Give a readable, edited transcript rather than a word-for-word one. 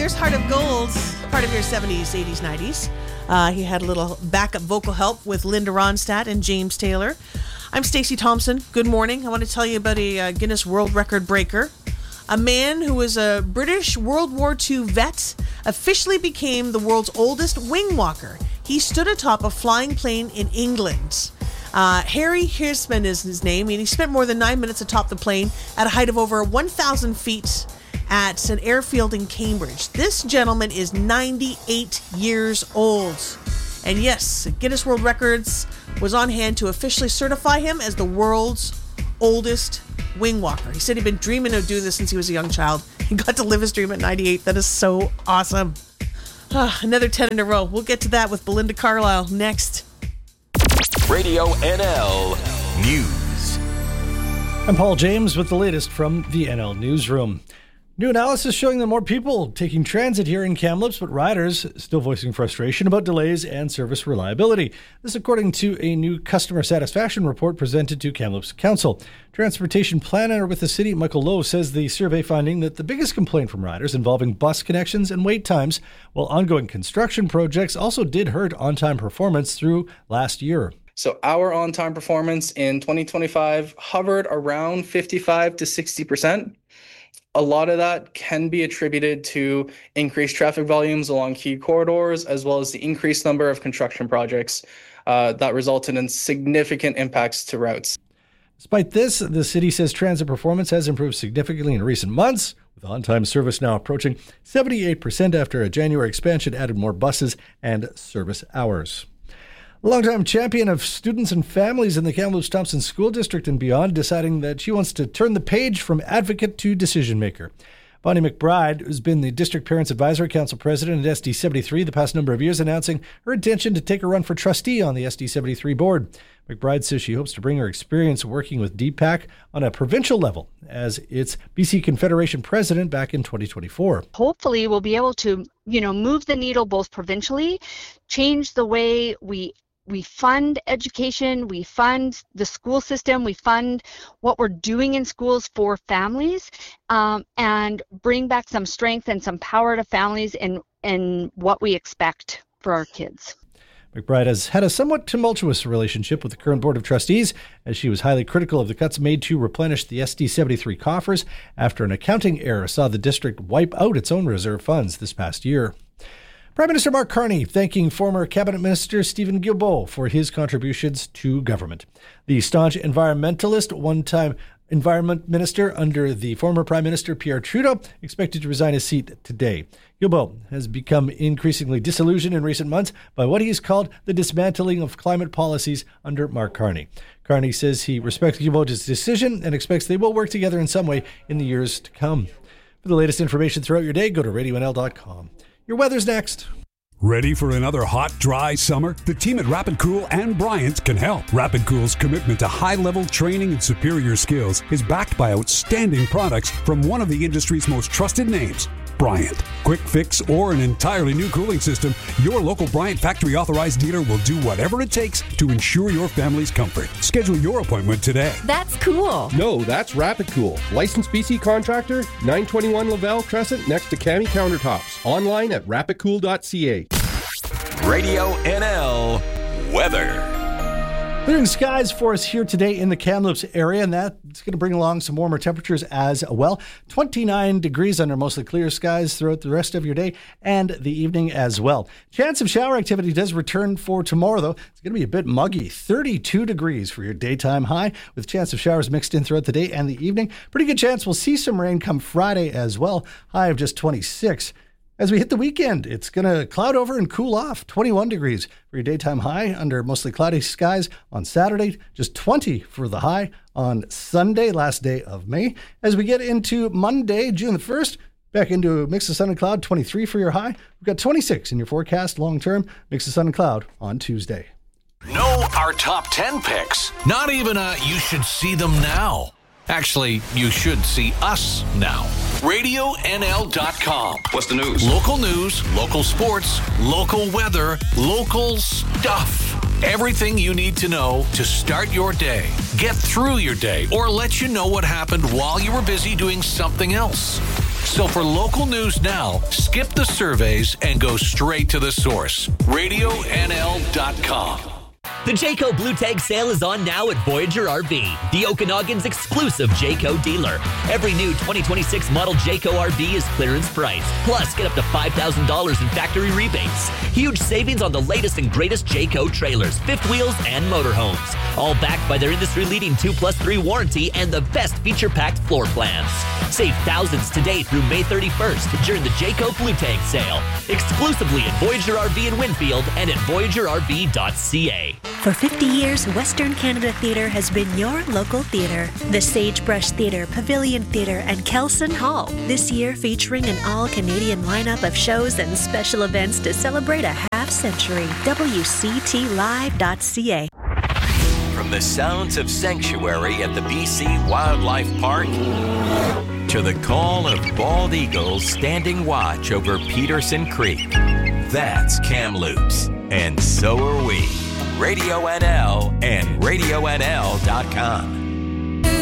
there's Heart of Gold, part of your 70s, 80s, 90s. He had a little backup vocal help with Linda Ronstadt and James Taylor. I'm Stacey Thompson. Good morning. I want to tell you about a Guinness World Record breaker. A man who was a British World War II vet officially became the world's oldest wing walker. He stood atop a flying plane in England. Harry Hirschman is his name, and he spent more than 9 minutes atop the plane at a height of over 1,000 feet at an airfield in Cambridge. This gentleman is 98 years old. And yes, Guinness World Records was on hand to officially certify him as the world's oldest wing walker. He said he'd been dreaming of doing this since he was a young child. He got to live his dream at 98. That is so awesome. Another 10 in a row. We'll get to that with Belinda Carlisle next. Radio NL News. I'm Paul James with the latest from the NL Newsroom. New analysis showing that more people taking transit here in Kamloops, but riders still voicing frustration about delays and service reliability. This according to a new customer satisfaction report presented to Kamloops Council. Transportation planner with the city, Michael Lowe, says the survey finding that the biggest complaint from riders involving bus connections and wait times, while ongoing construction projects also did hurt on-time performance through last year. So our on-time performance in 2025 hovered around 55 to 60%. A lot of that can be attributed to increased traffic volumes along key corridors, as well as the increased number of construction projects that resulted in significant impacts to routes. Despite this, the city says transit performance has improved significantly in recent months, with on-time service now approaching 78% after a January expansion added more buses and service hours. A longtime champion of students and families in the Kamloops Thompson School District and beyond, deciding that she wants to turn the page from advocate to decision maker. Bonnie McBride, who's been the District Parents Advisory Council president at SD73 the past number of years, announcing her intention to take a run for trustee on the SD73 board. McBride says she hopes to bring her experience working with DPAC on a provincial level as its BC Confederation president back in 2024. Hopefully we'll be able to, move the needle both provincially, change the way we fund education, we fund the school system, we fund what we're doing in schools for families, and bring back some strength and some power to families in what we expect for our kids. McBride has had a somewhat tumultuous relationship with the current Board of Trustees, as she was highly critical of the cuts made to replenish the SD73 coffers after an accounting error saw the district wipe out its own reserve funds this past year. Prime Minister Mark Carney thanking former Cabinet Minister Stephen Guilbeault for his contributions to government. The staunch environmentalist, one-time Environment Minister under the former Prime Minister Pierre Trudeau, expected to resign his seat today. Guilbeault has become increasingly disillusioned in recent months by what he has called the dismantling of climate policies under Mark Carney. Carney says he respects Guilbeault's decision and expects they will work together in some way in the years to come. For the latest information throughout your day, go to radionl.com. Your weather's next. Ready for another hot, dry summer? The team at Rapid Cool and Bryant can help. Rapid Cool's commitment to high-level training and superior skills is backed by outstanding products from one of the industry's most trusted names, Bryant. Quick fix or an entirely new cooling system, your local Bryant factory authorized dealer will do whatever it takes to ensure your family's comfort. Schedule your appointment today. That's cool. No, that's Rapid Cool. Licensed BC contractor, 921 Laval Crescent next to Cami Countertops. Online at rapidcool.ca. Radio NL Weather. Clearing skies for us here today in the Kamloops area, and that's going to bring along some warmer temperatures as well. 29 degrees under mostly clear skies throughout the rest of your day and the evening as well. Chance of shower activity does return for tomorrow, though. It's going to be a bit muggy. 32 degrees for your daytime high, with chance of showers mixed in throughout the day and the evening. Pretty good chance we'll see some rain come Friday as well. High of just 26. As we hit the weekend, it's going to cloud over and cool off. 21 degrees for your daytime high under mostly cloudy skies on Saturday. Just 20 for the high on Sunday, last day of May. As we get into Monday, June the 1st, back into a mix of sun and cloud, 23 for your high. We've got 26 in your forecast long term, mix of sun and cloud on Tuesday. Know our top 10 picks. Not even you should see them now. Actually, you should see us now. RadioNL.com. What's the news? Local news, local sports, local weather, local stuff. Everything you need to know to start your day, get through your day, or let you know what happened while you were busy doing something else. So for local news now, skip the surveys and go straight to the source. RadioNL.com. The Jayco Blue Tag sale is on now at Voyager RV, the Okanagan's exclusive Jayco dealer. Every new 2026 model Jayco RV is clearance price. Plus, get up to $5,000 in factory rebates. Huge savings on the latest and greatest Jayco trailers, fifth wheels, and motorhomes. All backed by their industry-leading 2+3 warranty and the best feature-packed floor plans. Save thousands today through May 31st during the Jayco Blue Tag sale. Exclusively at Voyager RV in Winfield and at VoyagerRV.ca. For 50 years, Western Canada Theatre has been your local theatre. The Sagebrush Theatre, Pavilion Theatre, and Kelson Hall. This year featuring an all-Canadian lineup of shows and special events to celebrate a half-century. WCTLive.ca. From the sounds of sanctuary at the BC Wildlife Park to the call of bald eagles standing watch over Peterson Creek. That's Kamloops, and so are we. Radio NL and RadioNL.com.